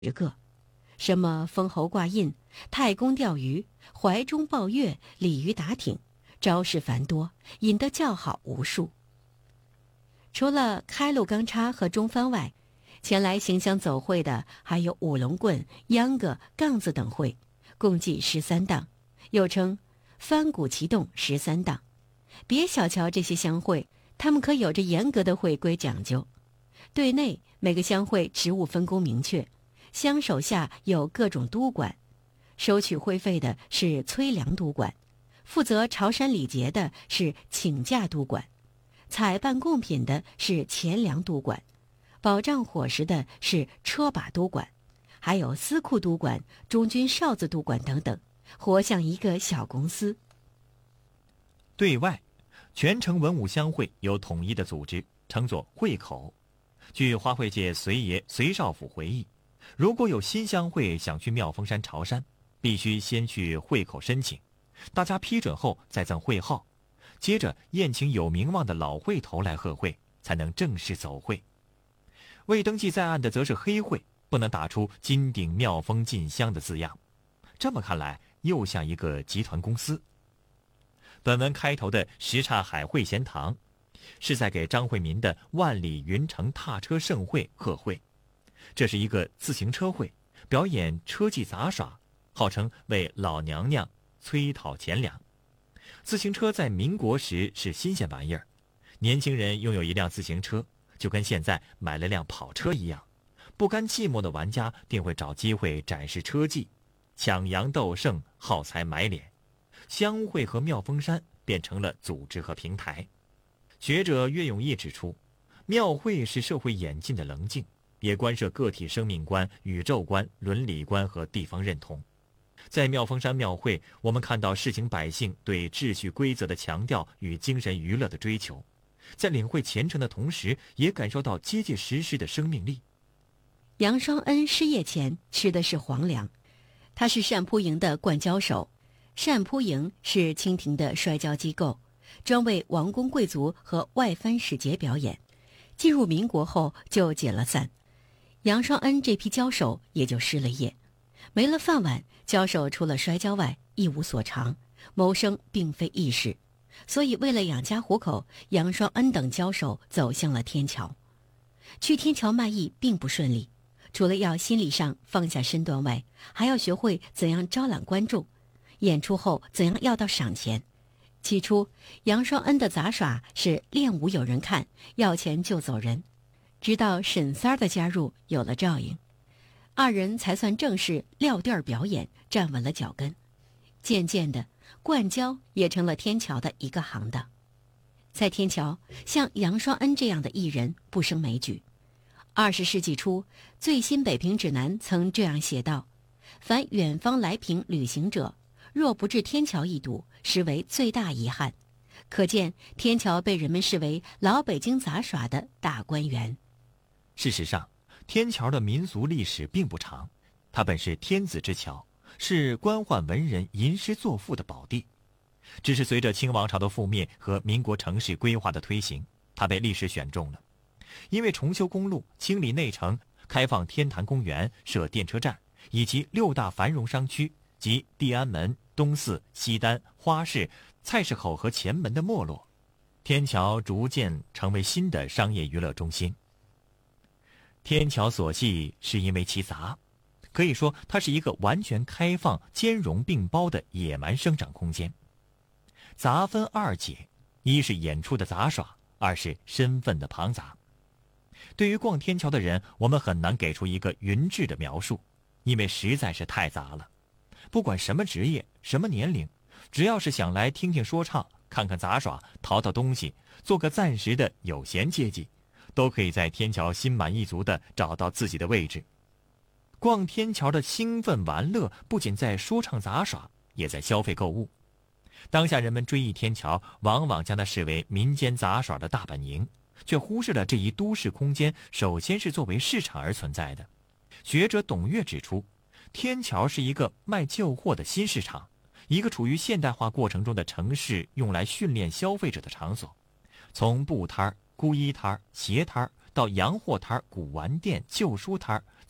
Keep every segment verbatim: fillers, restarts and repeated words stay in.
十个，什么封侯挂印、太公钓鱼、怀中抱月、鲤鱼打挺，招式繁多，引得叫好无数。除了开路钢叉和中幡外，前来行香走会的还有舞龙棍、秧歌、杠子等会，共计十三档，又称翻鼓齐动十三档。别小瞧这些乡会，他们可有着严格的会规讲究。对内每个乡会职务分工明确，乡手下有各种督管，收取会费的是催粮督管，负责朝山礼节的是请假督管，采办贡品的是钱粮督管，保障伙食的是车把督管，还有司库督管、中军哨子督管等等，活像一个小公司。 对外，全城文武乡会有统一的组织，称作会口。据花卉界随爷隋少府回忆，如果有新乡会想去妙峰山朝山，必须先去会口申请，大家批准后再赠会号，接着宴请有名望的老会头来贺会，才能正式走会。未登记在案的则是黑会，不能打出金顶妙峰进香的字样。这么看来，又像一个集团公司。本文开头的什刹海会贤堂，是在给张惠民的万里云城踏车盛会贺会。这是一个自行车会，表演车技杂耍，号称为老娘娘催讨钱粮。自行车在民国时是新鲜玩意儿，年轻人拥有一辆自行车，就跟现在买了辆跑车一样。不甘寂寞的玩家定会找机会展示车技，抢羊斗胜，耗财买脸。乡会和妙峰山变成了组织和平台。学者岳永义指出，庙会是社会演进的棱镜，也关涉个体生命观、宇宙观、伦理观和地方认同。在妙峰山庙会，我们看到市井百姓对秩序规则的强调与精神娱乐的追求，在领会虔诚的同时，也感受到结结实实的生命力。 杨双恩失业前吃的是皇粮，他是单扑营的灌胶手。单扑营是清廷的摔跤机构，专为王公贵族和外藩使节表演。进入民国后就解了散，杨双恩这批胶手也就失了业。没了饭碗，胶手除了摔跤外一无所长，谋生并非易事，所以为了养家糊口，杨双恩等胶手走向了天桥。去天桥卖艺并不顺利，除了要心理上放下身段外，还要学会怎样招揽观众，演出后怎样要到赏钱。起初杨双恩的杂耍是练武有人看，要钱就走人，直到沈三儿的加入有了照应，二人才算正式撂地儿表演，站稳了脚跟。渐渐的，灌胶也成了天桥的一个行当。在天桥，像杨双恩这样的艺人不胜枚举。二十世纪初，最新北平指南曾这样写道：凡远方来平旅行者，若不至天桥一睹，实为最大遗憾。可见天桥被人们视为老北京杂耍的大观园。 事实上，天桥的民俗历史并不长，它本是天子之桥，是官宦文人吟诗作赋的宝地。只是随着清王朝的覆灭和民国城市规划的推行，它被历史选中了。因为重修公路、清理内城、开放天坛公园、设电车站，以及六大繁荣商区及地安门、东四、西单、花市、菜市口和前门的没落，天桥逐渐成为新的商业娱乐中心。天桥所系是因为其杂，可以说它是一个完全开放、兼容并包的野蛮生长空间。杂分二解，一是演出的杂耍，二是身份的庞杂。对于逛天桥的人，我们很难给出一个匀质的描述，因为实在是太杂了。不管什么职业、什么年龄，只要是想来听听说唱、看看杂耍、淘淘东西，做个暂时的有闲阶级，都可以在天桥心满意足地找到自己的位置。逛天桥的兴奋玩乐，不仅在说唱杂耍，也在消费购物。当下人们追忆天桥，往往将它视为民间杂耍的大本营，却忽视了这一都市空间首先是作为市场而存在的。学者董岳指出，天桥是一个卖旧货的新市场，一个处于现代化过程中的城市用来训练消费者的场所。从布摊、孤衣摊、鞋摊到洋货摊、古玩店、旧书摊，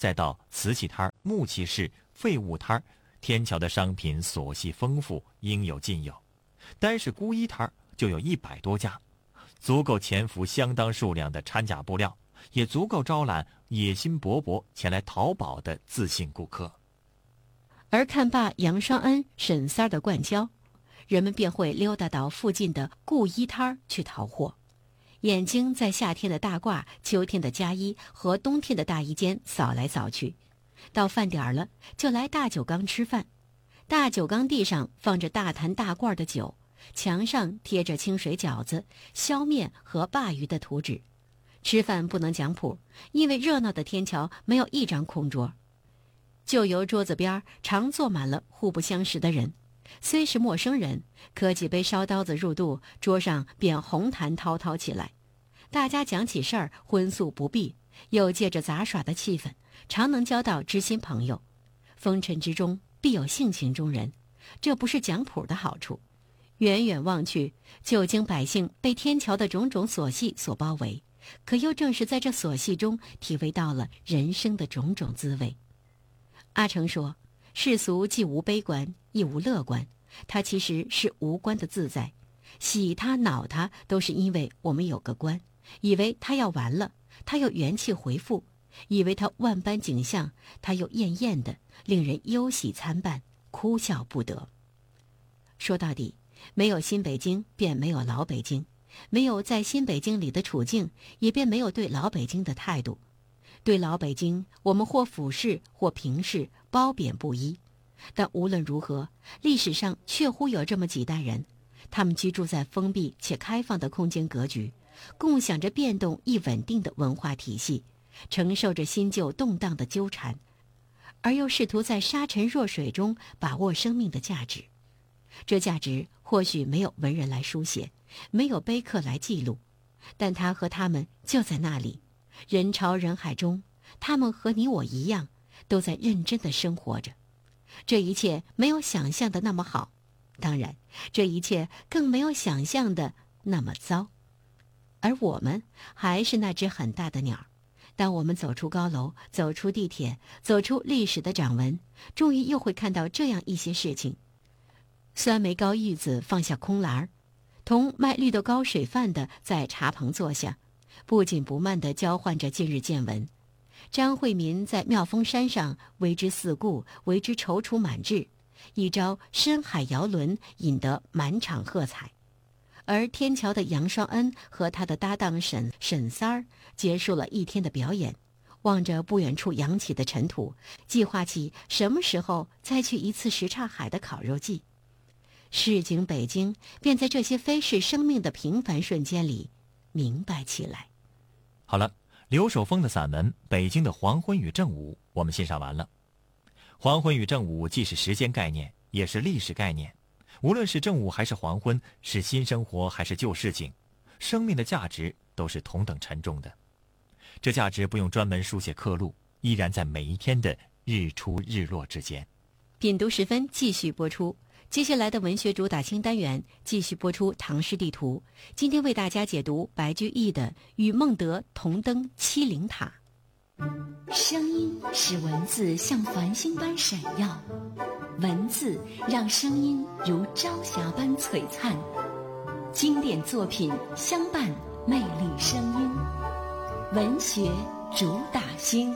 再到瓷器摊、木器市、废物摊，天桥的商品所系丰富，应有尽有。单是孤衣摊就有一百多家，足够潜伏相当数量的掺假布料，也足够招揽野心勃勃前来淘宝的自信顾客。 而看罢杨双恩、沈三儿的灌胶，人们便会溜达到附近的故衣摊儿去淘货，眼睛在夏天的大褂、秋天的夹衣和冬天的大衣间扫来扫去。到饭点了，就来大酒缸吃饭。大酒缸地上放着大坛大罐的酒，墙上贴着清水饺子、削面和鲅鱼的图纸。吃饭不能讲谱，因为热闹的天桥没有一张空桌。就由桌子边常坐满了互不相识的人，虽是陌生人，可几杯烧刀子入肚，桌上便红谈滔滔起来。大家讲起事儿，荤素不避，又借着杂耍的气氛，常能交到知心朋友。风尘之中必有性情中人，这不是讲谱的好处。远远望去，旧京百姓被天桥的种种琐细所包围，可又正是在这琐细中体味到了人生的种种滋味。阿成说，世俗既无悲观亦无乐观，它其实是无关的自在。喜它恼它都是因为我们有个关，以为它要完了，它又元气回复，以为它万般景象，它又艳艳的，令人忧喜参半，哭笑不得。说到底，没有新北京便没有老北京，没有在新北京里的处境，也便没有对老北京的态度。对老北京，我们或俯视或平视，褒贬不一。但无论如何，历史上确乎有这么几代人，他们居住在封闭且开放的空间格局，共享着变动亦稳定的文化体系，承受着新旧动荡的纠缠，而又试图在沙尘弱水中把握生命的价值。这价值或许没有文人来书写，没有碑刻来记录，但它和他们就在那里。人潮人海中，他们和你我一样，都在认真地生活着。这一切没有想象的那么好，当然，这一切更没有想象的那么糟。而我们还是那只很大的鸟。当我们走出高楼，走出地铁，走出历史的掌纹，终于又会看到这样一些事情。酸梅糕玉子放下空篮儿，同卖绿豆糕水饭的在茶棚坐下，不紧不慢地交换着近日见闻。张惠民在妙峰山上为之四顾，为之踌躇满志，一招深海摇轮引得满场喝彩。而天桥的杨双恩和他的搭档沈沈三儿结束了一天的表演，望着不远处扬起的尘土，计划起什么时候再去一次什刹海的烤肉季。市井北京便在这些飞逝生命的平凡瞬间里明白起来。 好了，刘守峰的散文《北京的黄昏与正午》我们欣赏完了。黄昏与正午既是时间概念，也是历史概念。无论是正午还是黄昏，是新生活还是旧市井，生命的价值都是同等沉重的。这价值不用专门书写刻录，依然在每一天的日出日落之间。 品读时分继续播出。接下来的文学主打新单元继续播出唐诗地图。今天为大家解读白居易的《与孟德同登七灵塔》。 声音使文字像繁星般闪耀，文字让声音如朝霞般璀璨。经典作品相伴，魅力声音，文学主打星。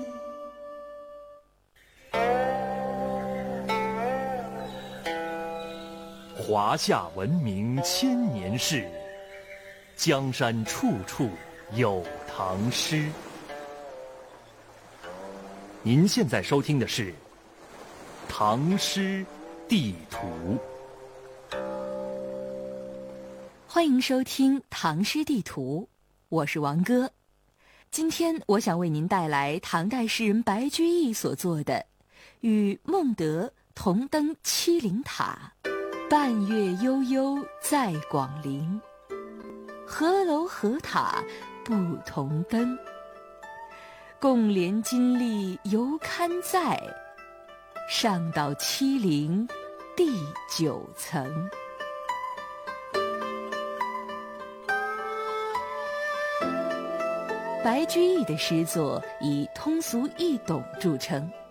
华夏文明千年事，江山处处有唐诗。您现在收听的是《唐诗地图》。 欢迎收听《唐诗地图》，我是王哥。今天我想为您带来唐代诗人白居易所作的《与孟德同登七灵塔》。半月悠悠在广陵，何楼何塔不同登。共怜金历犹堪在，上到七灵第九层。 白居易的诗作以通俗易懂著称。